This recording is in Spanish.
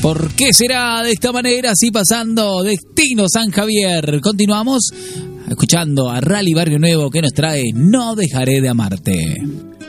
¿Por qué será de esta manera? Así pasando Destino San Javier. Continuamos escuchando a Rally Barrio Nuevo que nos trae No dejaré de amarte.